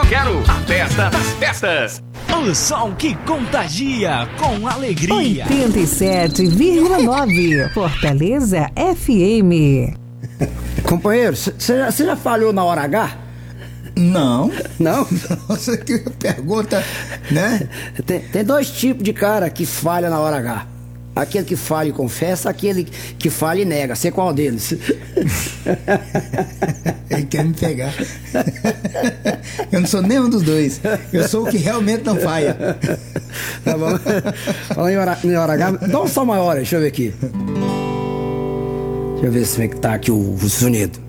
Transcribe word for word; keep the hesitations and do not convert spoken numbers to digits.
quero a festa das festas. O som que contagia com alegria. oitenta e sete vírgula nove Fortaleza F M. Companheiro, você já, já falhou na hora H? Não. Não? Nossa, que pergunta, né? Tem, tem dois tipos de cara que falha na hora H. Aquele que falha e confessa, aquele que falha e nega. Você qual deles? Ele quer me pegar. Eu não sou nenhum dos dois. Eu sou o que realmente não falha. Tá bom. Falando em hora, em hora H, dá um som maior aí, deixa eu ver aqui. Deixa eu ver se é que tá aqui o, o sonido.